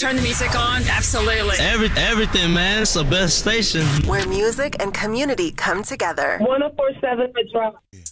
turn the music on. Absolutely. Everything, man. It's the best station. Where music and community come together. 104.7 The Drop.